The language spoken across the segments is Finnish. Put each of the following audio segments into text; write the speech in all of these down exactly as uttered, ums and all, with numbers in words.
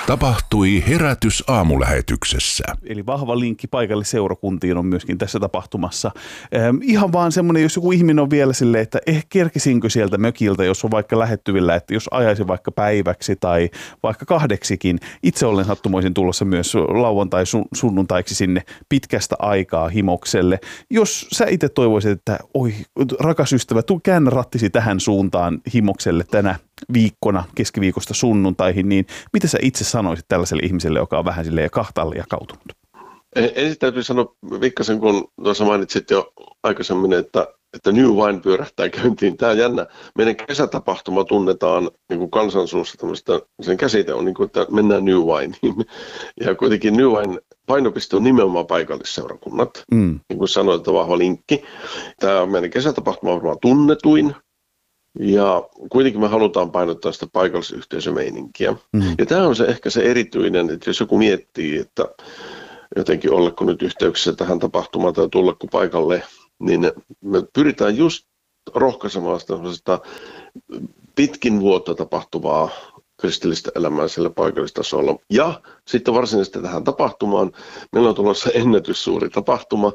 Tapahtui herätys aamulähetyksessä. Eli vahva linkki paikallisseurakuntiin on myöskin tässä tapahtumassa. Ähm, ihan vaan semmoinen, jos joku ihminen on vielä silleen, että eh, kerkisinkö sieltä mökiltä, jos on vaikka lähettyvillä, että jos ajaisin vaikka päiväksi tai vaikka kahdeksikin. Itse olen sattumoisin tulossa myös lauantai sun- sunnuntaiksi sinne pitkästä aikaa Himokselle. Jos sä itse toivoisit, että oi rakas ystävä, tuu käännä rattisi tähän suuntaan Himokselle tänä viikkona keskiviikosta sunnuntaihin, niin mitä sä itse sanoisit tällaiselle ihmiselle, joka on vähän silleen kahtalle jakautunut? Ensin täytyy sanoa Vikkasen, kun tuossa mainitsit jo aikaisemmin, että, että New Wine pyörähtää käyntiin. Tämä on jännä. Meidän kesätapahtuma tunnetaan niin kuin kansansuussa tämmöistä, sen käsite on niin kuin, että mennään New Wineen. Ja kuitenkin New Wine painopiste on nimenomaan paikallisseurakunnat. Mm. Niin kuin sanoin, että vahva linkki. Tämä meidän kesätapahtuma on varmaan tunnetuin. Ja kuitenkin me halutaan painottaa sitä paikallisyhteisömeininkiä. Mm-hmm. Ja tämä on se ehkä se erityinen, että jos joku miettii, että jotenkin olleko nyt yhteyksissä tähän tapahtumaan tai tulleko paikalle, niin me pyritään just rohkaisemaan sitä pitkin vuotta tapahtuvaa kristillistä elämää sillä paikallistasolla. Ja sitten varsinaisesti tähän tapahtumaan, meillä on tulossa ennätyssuuri tapahtuma.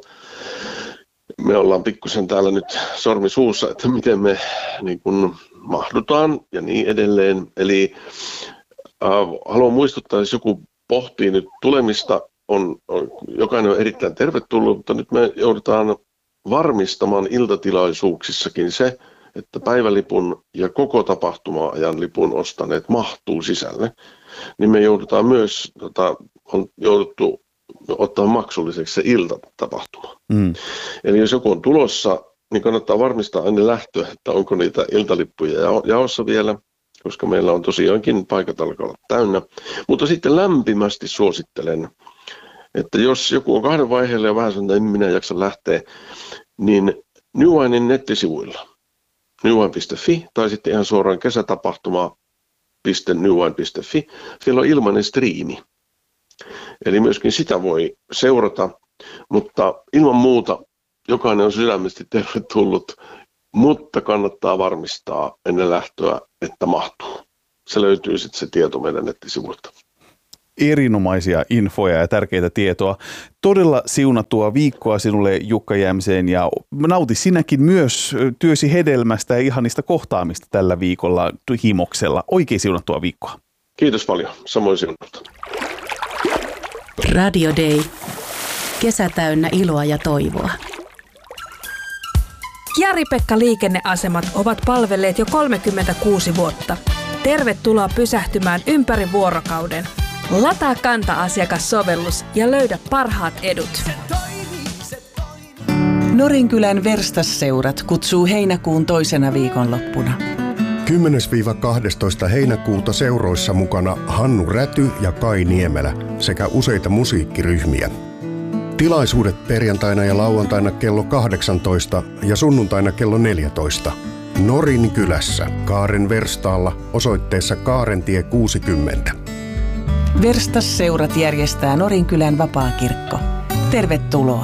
Me ollaan pikkusen täällä nyt sormi suussa, että miten me niin kuin mahdutaan ja niin edelleen. Eli äh, haluan muistuttaa, jos joku pohtii nyt tulemista, on, on, jokainen on erittäin tervetullut, mutta nyt me joudutaan varmistamaan iltatilaisuuksissakin se, että päivälipun ja koko tapahtuma-ajan lipun ostaneet mahtuu sisälle. Niin me joudutaan myös, tota, on jouduttu ottaa maksulliseksi se iltatapahtuma. Mm. Eli jos joku on tulossa, niin kannattaa varmistaa ennen lähtöä, että onko niitä iltalippuja jaossa vielä, koska meillä on tosiaankin paikat alkaa olla täynnä. Mutta sitten lämpimästi suosittelen, että jos joku on kahden vaiheella ja vähän sanoo, että en minä jaksa lähteä, niin New Winein nettisivuilla, newwine piste fi tai sitten ihan suoraan kesätapahtuma piste newwine piste fi, siellä on ilmainen striimi. Eli myöskin sitä voi seurata, mutta ilman muuta jokainen on sydämesti tervetullut, mutta kannattaa varmistaa ennen lähtöä, että mahtuu. Se löytyy sitten se tieto meidän nettisivuilta. Erinomaisia infoja ja tärkeitä tietoa. Todella siunattua viikkoa sinulle, Jukka Jämseen, ja nauti sinäkin myös työsi hedelmästä ja ihanista kohtaamista tällä viikolla Himoksella. Oikein siunattua viikkoa. Kiitos paljon. Samoin siunattua. Radio Day. Kesä täynnä iloa ja toivoa. Jari-Pekka liikenneasemat ovat palvelleet jo kolmekymmentäkuusi vuotta. Tervetuloa pysähtymään ympäri vuorokauden. Lataa Kanta-asiakassovellus ja löydä parhaat edut. Norinkylän Verstasseurat kutsuu heinäkuun toisena viikonloppuna. kymmenes kahdestoista heinäkuuta seuroissa mukana Hannu Räty ja Kai Niemelä sekä useita musiikkiryhmiä. Tilaisuudet perjantaina ja lauantaina kello kahdeksantoista ja sunnuntaina kello neljätoista. Norinkylässä Kaaren Verstaalla osoitteessa Kaarentie kuusikymmentä. Verstasseurat järjestää Norinkylän vapaakirkko. Tervetuloa!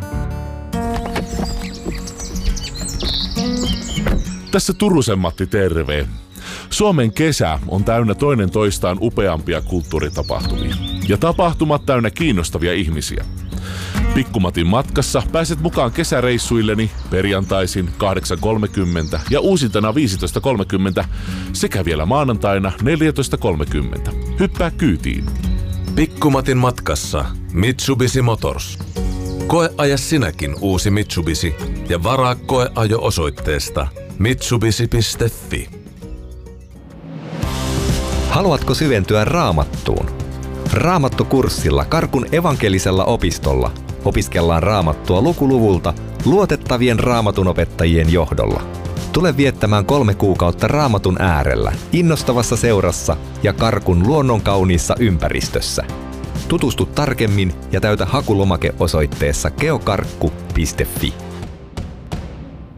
Tässä Turusen Matti, terve. Suomen kesä on täynnä toinen toistaan upeampia kulttuuritapahtumia. Ja tapahtumat täynnä kiinnostavia ihmisiä. Pikkumatin matkassa pääset mukaan kesäreissuilleni perjantaisin kahdeksan kolmekymmentä ja uusintana viisitoista kolmekymmentä sekä vielä maanantaina neljätoista kolmekymmentä. Hyppää kyytiin. Pikkumatin matkassa Mitsubishi Motors. Koeaja sinäkin uusi Mitsubishi ja varaa koeajo osoitteesta mitsubishi piste fi. Haluatko syventyä Raamattuun? Raamattukurssilla Karkun evankelisella opistolla opiskellaan Raamattua lukuluvulta luotettavien raamatunopettajien johdolla. Tule viettämään kolme kuukautta Raamatun äärellä, innostavassa seurassa ja Karkun luonnonkauniissa ympäristössä. Tutustu tarkemmin ja täytä hakulomake osoitteessa geokarkku piste fi.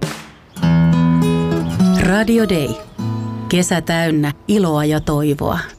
Radio Day. Kesä täynnä iloa ja toivoa.